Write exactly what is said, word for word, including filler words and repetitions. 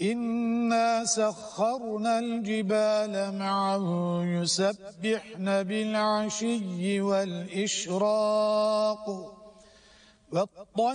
إنا سخرنا الجبال معه يسبحن بالعشي والإشراق والطير